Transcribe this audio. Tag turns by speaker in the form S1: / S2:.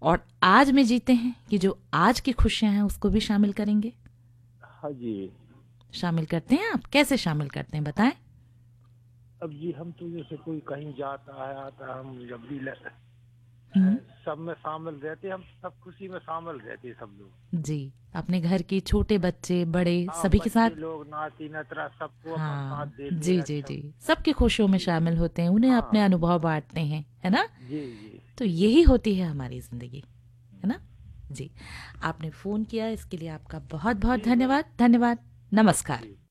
S1: और आज में जीते हैं कि जो आज की खुशियां हैं उसको भी शामिल करेंगे।
S2: हाँ जी।
S1: शामिल करते हैं, आप कैसे शामिल करते हैं बताएं।
S2: अब जी हम तो जैसे कोई कहीं जाता है आता, हम जब भी
S1: हम्म।
S2: सब में शामिल रहते, हम सब खुशी में शामिल रहते सब लोग।
S1: जी, अपने घर के छोटे बच्चे बड़े
S2: हाँ,
S1: सभी के साथ।
S2: बच्चे लोग नाती नतरा सबको अपन साथ
S1: हाँ
S2: देते
S1: जी
S2: हैं,
S1: जी
S2: अच्छा।
S1: जी, सबकी खुशियों में
S2: जी।
S1: शामिल होते हैं, उन्हें अपने
S2: हाँ।
S1: अनुभव बांटते हैं, है ना।
S2: जी जी।
S1: तो यही होती है हमारी जिंदगी, है ना। जी, आपने फोन किया इसके लिए आपका बहुत बहुत
S2: जी मैं।
S1: धन्यवाद। धन्यवाद। नमस्कार।
S2: जी।